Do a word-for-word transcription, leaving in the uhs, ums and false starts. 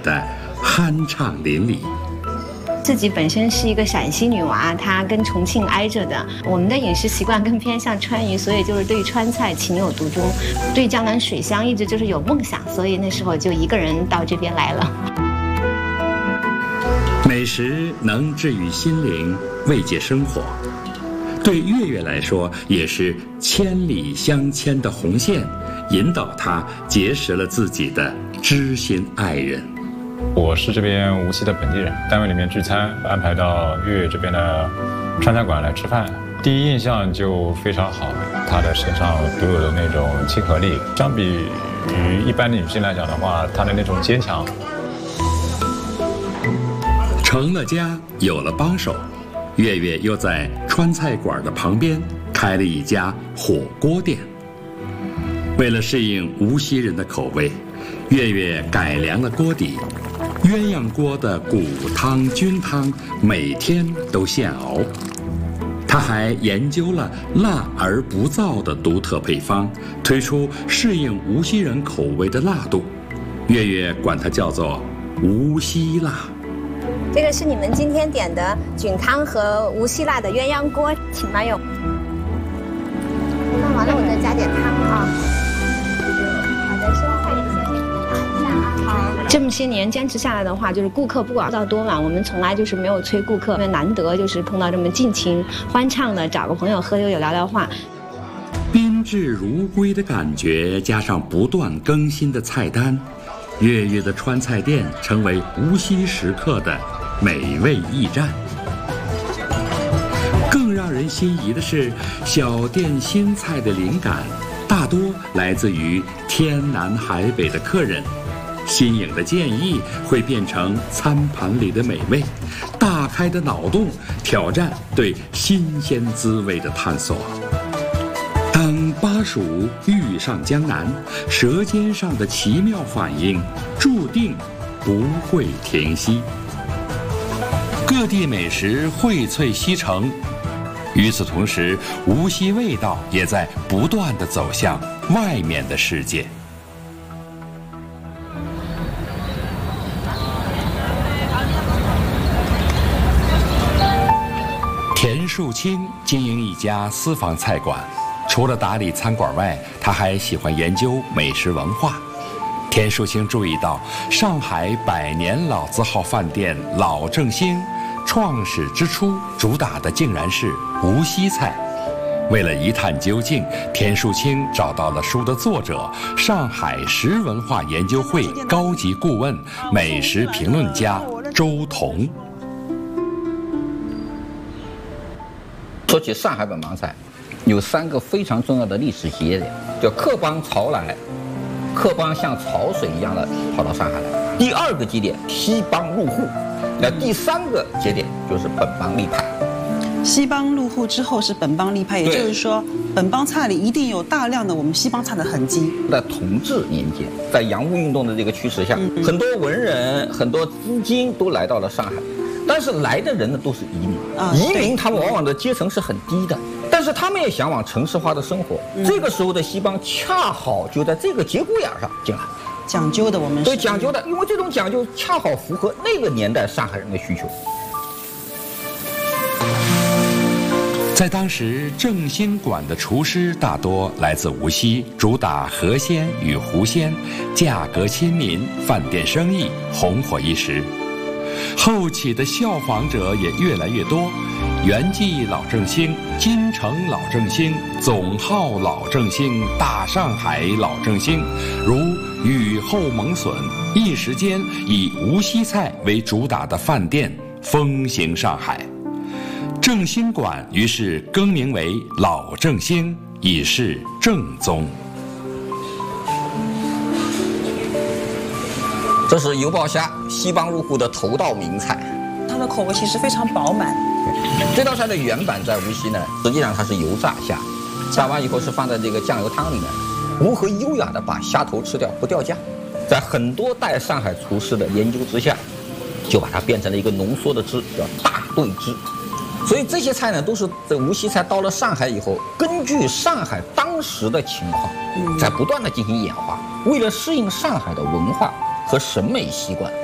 的酣畅淋漓。 自己本身是一个陕西女娃，她跟重庆挨着的，我们的饮食习惯更偏向川渝，所以就是对川菜情有独钟，对江南水乡一直就是有梦想，所以那时候就一个人到这边来了。 美食能治愈心灵，慰藉生活，对月月来说也是千里相牵的红线，引导她结识了自己的知心爱人。 我是这边无锡的本地人，单位里面聚餐安排到月月这边的川菜馆来吃饭，第一印象就非常好，她的身上独有的那种亲和力，相比于一般的女性来讲的话，她的那种坚强。 成了家，有了帮手，月月又在川菜馆的旁边开了一家火锅店。为了适应无锡人的口味，月月改良了锅底，鸳鸯锅的骨汤、菌汤每天都现熬。他还研究了辣而不燥的独特配方，推出适应无锡人口味的辣度。月月管它叫做无锡辣。 这个是你们今天点的菌汤和无锡辣的鸳鸯锅，请慢用。那完了，我再加点汤啊。好的，先快点，先给你打一下啊。好。这么些年坚持下来的话，就是顾客不管到多晚，我们从来就是没有催顾客，因为难得就是碰到这么尽情欢畅的，找个朋友喝酒酒聊聊话。 宾至如归的感觉，加上不断更新的菜单，月月的川菜店成为无锡食客的美味驿站。更让人心仪的是，小店新菜的灵感大多来自于天南海北的客人，新颖的建议会变成餐盘里的美味，大开的脑洞挑战对新鲜滋味的探索。当巴蜀遇上江南，舌尖上的奇妙反应注定不会停息。各地美食荟萃西城，与此同时，无锡味道也在不断地走向外面的世界。田树清经营一家私房菜馆，除了打理餐馆外，他还喜欢研究美食文化。田树清注意到，上海百年老字号饭店老正兴创始之初主打的竟然是无锡菜。为了一探究竟，田树清找到了书的作者，上海食文化研究会高级顾问、美食评论家周彤。 说起上海本帮菜，有三个非常重要的历史节点，叫客帮潮来，客帮像潮水一样的跑到上海来。第二个节点，西帮入沪。那第三个节点就是本帮立派。 西帮入沪之后是本帮立派，也就是说，本帮菜里一定有大量的我们西帮菜的痕迹。 在同治年间，在洋务运动的这个驱使下，嗯、很多文人、很多资金都来到了上海。但是来的人呢都是移民，啊、移民他们往往的阶层是很低的，但是他们也向往城市化的生活。嗯、这个时候的西帮恰好就在这个节骨眼上进来， 讲究的我们是对讲究的，因为这种讲究恰好符合那个年代上海人的需求。 在当时，正兴馆的厨师大多来自无锡，主打河鲜与湖鲜，价格亲民，饭店生意红火一时。后起的效仿者也越来越多，元记老正兴、金城老正兴、总号老正兴、大上海老正兴，如雨后蒙笋，一时间以无锡菜为主打的饭店风行上海。正兴馆于是更名为老正兴，以示正宗。 这是油爆虾，西帮入沪的头道名菜。 它的口味其实非常饱满。 这道菜的原版在无锡呢，实际上它是油炸虾，炸完以后是放在这个酱油汤里面，如何优雅的把虾头吃掉不掉价。在很多代上海厨师的研究之下，就把它变成了一个浓缩的汁，叫大对汁。所以这些菜呢，都是这无锡菜到了上海以后，根据上海当时的情况，在不断的进行演化，为了适应上海的文化和审美习惯。